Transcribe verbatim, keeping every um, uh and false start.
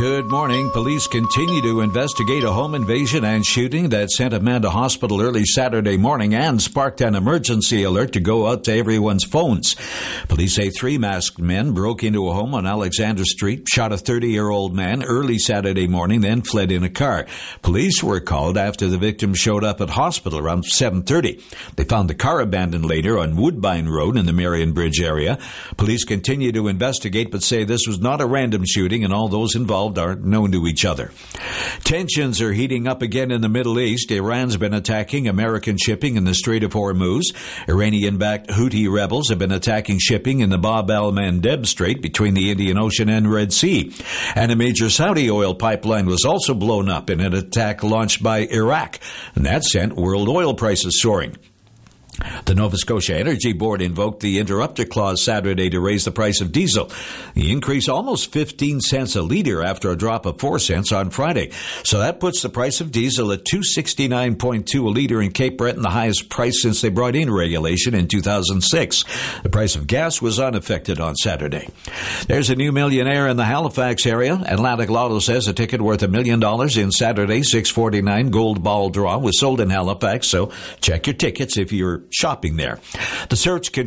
Good morning. Police continue to investigate a home invasion and shooting that sent a man to hospital early Saturday morning and sparked an emergency alert to go out to everyone's phones. Police say three masked men broke into a home on Alexander Street, shot a thirty-year-old man early Saturday morning, then fled in a car. Police were called after the victim showed up at hospital around seven thirty. They found the car abandoned later on Woodbine Road in the Marion Bridge area. Police continue to investigate but say this was not a random shooting and all those involved are known to each other. Tensions are heating up again in the Middle East. Iran's been attacking American shipping in the Strait of Hormuz. Iranian-backed Houthi rebels have been attacking shipping in the Bab el-Mandeb Strait between the Indian Ocean and Red Sea. And a major Saudi oil pipeline was also blown up in an attack launched by Iraq, and that sent world oil prices soaring. The Nova Scotia Energy Board invoked the interrupter clause Saturday to raise the price of diesel. The increase almost fifteen cents a litre after a drop of four cents on Friday. So that puts the price of diesel at two dollars and sixty-nine cents two a litre in Cape Breton, the highest price since they brought in regulation in two thousand six. The price of gas was unaffected on Saturday. There's a new millionaire in the Halifax area. Atlantic Lotto says a ticket worth a million dollars in Saturday's six forty-nine Gold Ball draw was sold in Halifax, so check your tickets if you're shopping there. The search